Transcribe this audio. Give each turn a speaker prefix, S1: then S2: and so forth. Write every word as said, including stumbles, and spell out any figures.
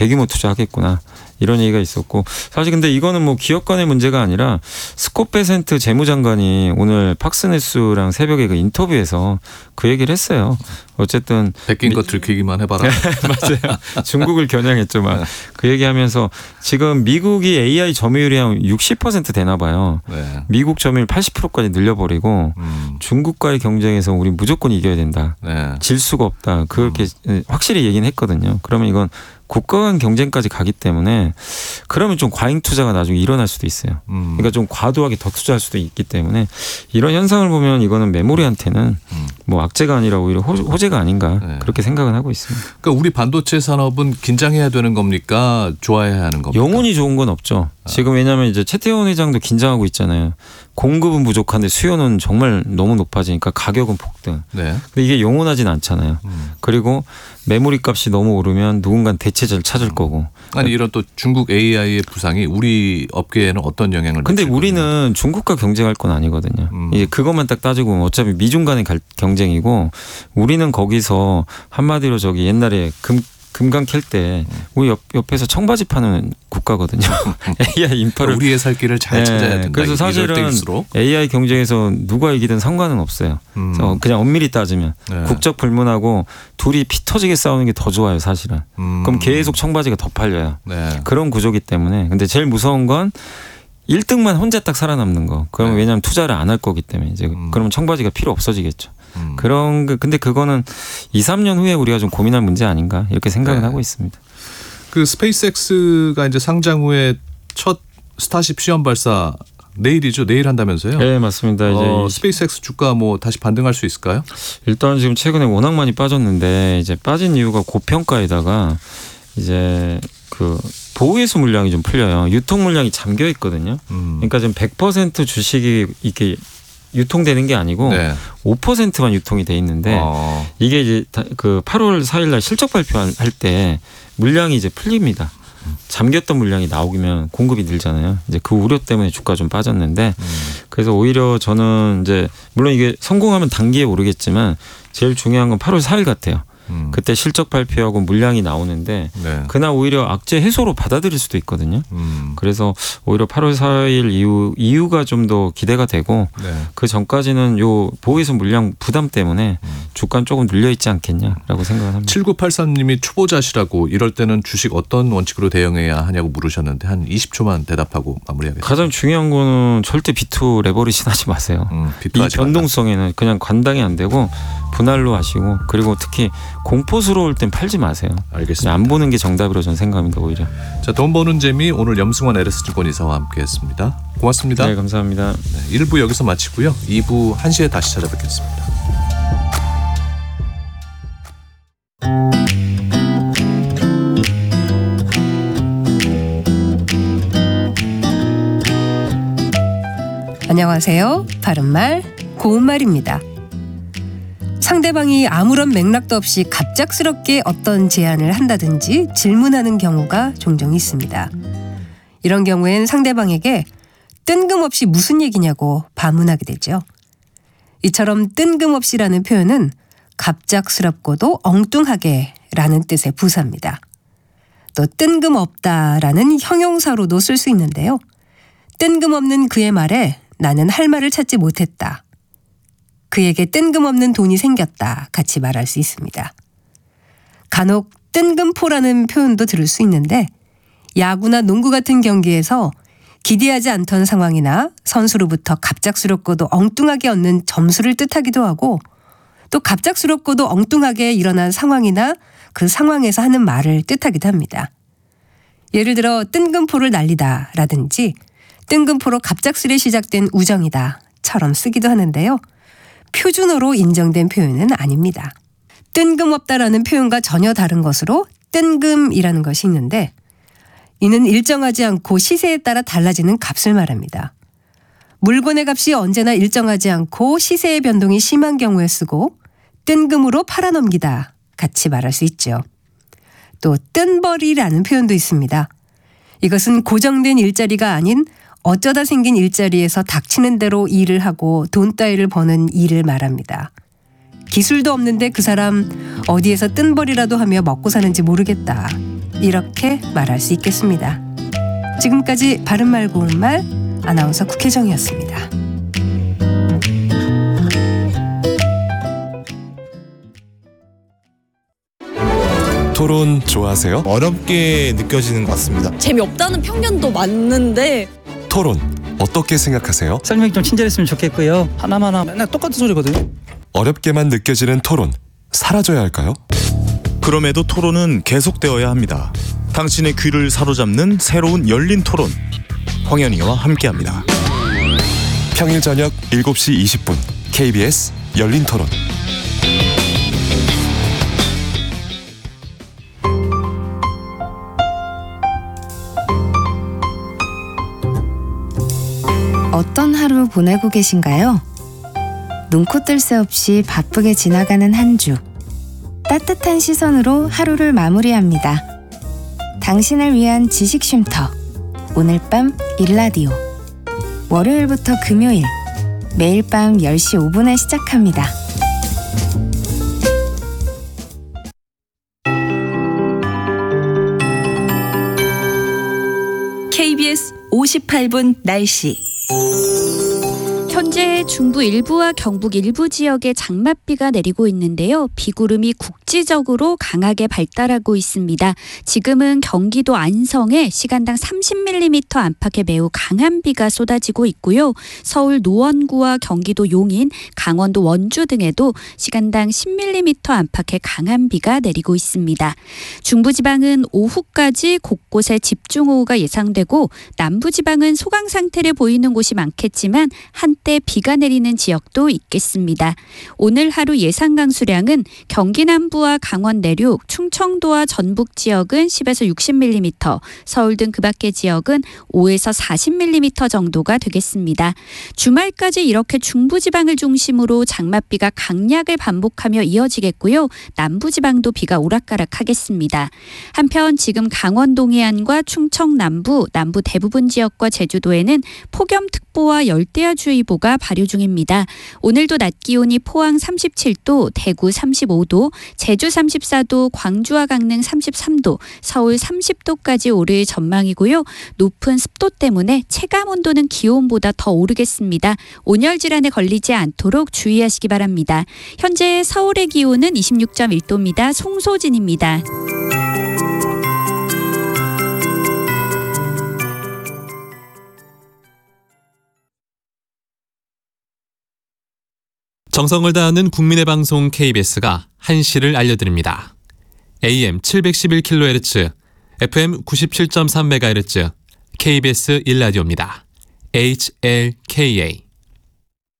S1: 대규모 투자하겠구나. 이런 얘기가 있었고 사실 근데 이거는 뭐 기업 간의 문제가 아니라 스콧 베센트 재무장관이 오늘 팍스뉴스랑 새벽에 그 인터뷰에서 그 얘기를 했어요. 어쨌든
S2: 베낀 것 들키기만 해봐라.
S1: 맞아요. 중국을 겨냥했죠. 막. 그 얘기하면서 지금 미국이 에이아이 점유율이 한 육십 퍼센트 되나 봐요.
S2: 네.
S1: 미국 점유율 팔십 퍼센트까지 늘려버리고 음. 중국과의 경쟁에서 우리 무조건 이겨야 된다. 네. 질 수가 없다. 그렇게 음. 확실히 얘기는 했거든요. 그러면 이건 국가 간 경쟁까지 가기 때문에 그러면 좀 과잉 투자가 나중에 일어날 수도 있어요. 음. 그러니까 좀 과도하게 더 투자할 수도 있기 때문에 이런 현상을 보면 이거는 메모리한테는 음. 뭐 악재가 아니라 오히려 호재가 아닌가 네. 그렇게 생각은 하고 있습니다.
S2: 그러니까 우리 반도체 산업은 긴장해야 되는 겁니까? 좋아해야 하는 겁니까?
S1: 영원히 좋은 건 없죠. 아. 지금 왜냐하면 이제 최태원 회장도 긴장하고 있잖아요. 공급은 부족한데 수요는 정말 너무 높아지니까 가격은 폭등. 네. 근데 이게 영원하진 않잖아요. 음. 그리고 메모리 값이 너무 오르면 누군가 대체제를 찾을 음. 거고.
S2: 아니 이런 또 중국 에이아이의 부상이 우리 업계에는 어떤 영향을
S1: 근데
S2: 미칠까요?
S1: 우리는 중국과 경쟁할 건 아니거든요. 음. 이제 그것만 딱 따지고 보면 어차피 미중 간의 경쟁이고 우리는 거기서 한마디로 저기 옛날에 금 금강 캘 때 우리 옆, 옆에서 청바지 파는 국가거든요. 에이아이 인파를
S2: 우리의 살 길을 잘 네. 찾아야 된다.
S1: 그래서 사실은 에이아이 경쟁에서 누가 이기든 상관은 없어요. 음. 그래서 그냥 엄밀히 따지면 네. 국적 불문하고 둘이 피 터지게 싸우는 게 더 좋아요, 사실은. 음. 그럼 계속 청바지가 더 팔려요. 네. 그런 구조기 때문에. 근데 제일 무서운 건 일 등만 혼자 딱 살아남는 거. 그러면 네. 왜냐하면 투자를 안 할 거기 때문에 이제 음. 그러면 청바지가 필요 없어지겠죠. 음. 그런 그 근데 그거는 이, 삼 년 후에 우리가 좀 고민할 문제 아닌가 이렇게 생각을 네. 하고 있습니다.
S2: 그 스페이스X가 이제 상장 후에 첫 스타쉽 시험 발사 내일이죠. 내일 한다면서요?
S1: 네, 맞습니다.
S2: 어,
S1: 이제
S2: 스페이스X 주가 뭐 다시 반등할 수 있을까요?
S1: 일단 지금 최근에 워낙 많이 빠졌는데 이제 빠진 이유가 고평가에다가 이제 그 보호예수 물량이 좀 풀려요. 유통 물량이 잠겨 있거든요. 음. 그러니까 지금 백 퍼센트 주식이 이렇게 유통되는 게 아니고 네. 오 퍼센트만 유통이 돼 있는데 어. 이게 이제 그 팔월 사일 날 실적 발표할 때 물량이 이제 풀립니다. 잠겼던 물량이 나오면 공급이 늘잖아요. 이제 그 우려 때문에 주가 좀 빠졌는데 음. 그래서 오히려 저는 이제 물론 이게 성공하면 단기에 오르겠지만 제일 중요한 건 팔월 사일 같아요. 음. 그때 실적 발표하고 물량이 나오는데 네. 그날 오히려 악재 해소로 받아들일 수도 있거든요. 음. 그래서 오히려 팔월 사일 이후 이후가 좀 더 기대가 되고 네. 그 전까지는 요 보호예수 물량 부담 때문에 음. 주가는 조금 눌려 있지 않겠냐라고 생각을 합니다.
S2: 칠구팔삼 님이 초보자시라고 이럴 때는 주식 어떤 원칙으로 대응해야 하냐고 물으셨는데 한 이십 초만 대답하고 마무리하겠습니다.
S1: 가장 중요한 거는 절대 비투 레버리지 하지 마세요. 음, 이 변동성에는 말라. 그냥 관당이 안 되고 분할로 하시고 그리고 특히 공포스러울 땐 팔지 마세요.
S2: 알겠습니다.
S1: 안 보는 게 정답이라고 저는 생각합니다. 오히려.
S2: 자, 돈 버는 재미 오늘 염승환 에르스증권 이사와 함께했습니다. 고맙습니다.
S1: 네, 감사합니다.
S2: 네, 일 부 여기서 마치고요. 이 부 한 시에 다시 찾아뵙겠습니다.
S3: 안녕하세요. 바른말 고운말입니다. 상대방이 아무런 맥락도 없이 갑작스럽게 어떤 제안을 한다든지 질문하는 경우가 종종 있습니다. 이런 경우엔 상대방에게 뜬금없이 무슨 얘기냐고 반문하게 되죠. 이처럼 뜬금없이라는 표현은 갑작스럽고도 엉뚱하게 라는 뜻의 부사입니다. 또 뜬금없다라는 형용사로도 쓸 수 있는데요. 뜬금없는 그의 말에 나는 할 말을 찾지 못했다. 그에게 뜬금없는 돈이 생겼다. 같이 말할 수 있습니다. 간혹 뜬금포라는 표현도 들을 수 있는데 야구나 농구 같은 경기에서 기대하지 않던 상황이나 선수로부터 갑작스럽고도 엉뚱하게 얻는 점수를 뜻하기도 하고 또 갑작스럽고도 엉뚱하게 일어난 상황이나 그 상황에서 하는 말을 뜻하기도 합니다. 예를 들어 뜬금포를 날리다 라든지 뜬금포로 갑작스레 시작된 우정이다 처럼 쓰기도 하는데요. 표준어로 인정된 표현은 아닙니다. 뜬금없다라는 표현과 전혀 다른 것으로 뜬금이라는 것이 있는데 이는 일정하지 않고 시세에 따라 달라지는 값을 말합니다. 물건의 값이 언제나 일정하지 않고 시세의 변동이 심한 경우에 쓰고 뜬금으로 팔아넘기다 같이 말할 수 있죠. 또 뜬벌이라는 표현도 있습니다. 이것은 고정된 일자리가 아닌 어쩌다 생긴 일자리에서 닥치는 대로 일을 하고 돈 따위를 버는 일을 말합니다. 기술도 없는데 그 사람 어디에서 뜬벌이라도 하며 먹고 사는지 모르겠다. 이렇게 말할 수 있겠습니다. 지금까지 바른말 고운말 아나운서 국혜정이었습니다.
S4: 토론 좋아하세요?
S5: 어렵게 느껴지는 것 같습니다.
S6: 재미없다는 편견도 맞는데
S4: 토론 어떻게 생각하세요?
S7: 설명이 좀 친절했으면 좋겠고요. 하나마나 맨날 똑같은 소리거든요.
S4: 어렵게만 느껴지는 토론 사라져야 할까요?
S5: 그럼에도 토론은 계속되어야 합니다. 당신의 귀를 사로잡는 새로운 열린 토론. 황현희와 함께합니다.
S4: 평일 저녁 일곱 시 이십 분 케이비에스 열린 토론.
S8: 어떤 하루 보내고 계신가요? 눈코 뜰 새 없이 바쁘게 지나가는 한 주. 따뜻한 시선으로 하루를 마무리합니다. 당신을 위한 지식 쉼터. 오늘 밤 일라디오. 월요일부터 금요일. 매일 밤 열 시 오 분에 시작합니다.
S9: 케이비에스 오십팔 분 날씨.
S10: 현재 중부 일부와 경북 일부 지역에 장맛비가 내리고 있는데요. 비구름이 국지적으로 강하게 발달하고 있습니다. 지금은 경기도 안성에 시간당 삼십 밀리미터 안팎의 매우 강한 비가 쏟아지고 있고요. 서울 노원구와 경기도 용인, 강원도 원주 등에도 시간당 십 밀리미터 안팎의 강한 비가 내리고 있습니다. 중부지방은 오후까지 곳곳에 집중호우가 예상되고 남부지방은 소강 상태를 보이는 곳이 많겠지만 한때 비가 내리는 지역도 있겠습니다. 오늘 하루 예상 강수량은 경기 남부와 강원 내륙, 충청도와 전북 지역은 십에서 육십 밀리미터, 서울 등 그 밖의 지역은 오에서 사십 밀리미터 정도가 되겠습니다. 주말까지 이렇게 중부지방을 중심으로 장맛비가 강약을 반복하며 이어지겠고요. 남부지방도 비가 오락가락하겠습니다. 한편 지금 강원 동해안과 충청 남부, 남부 대부분 지역과 제주도에는 폭염특보와 열대야주의보가 발효 중입니다. 오늘도 낮 기온이 포항 삼십칠 도, 대구 삼십오 도, 제주 삼십사 도, 광주와 강릉 삼십삼 도, 서울 삼십 도까지 오를 전망이고요. 높은 습도 때문에 체감 온도는 기온보다 더 오르겠습니다. 온열 질환에 걸리지 않도록 주의하시기 바랍니다. 현재 서울의 기온은 이십육 점 일 도입니다. 송소진입니다.
S11: 정성을 다하는 국민의 방송 케이비에스가 한시를 알려드립니다. 에이엠 칠백십일 킬로헤르츠, 에프엠 구십칠 점 삼 메가헤르츠, 케이비에스 일 라디오입니다. 에이치엘케이에이